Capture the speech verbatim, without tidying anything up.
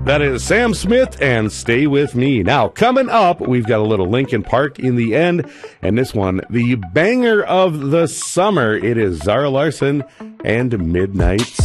That is Sam Smith and Stay With Me. Now, coming up, we've got a little Linkin Park in the end, and this one, the banger of the summer. It is Zara Larsson and Midnight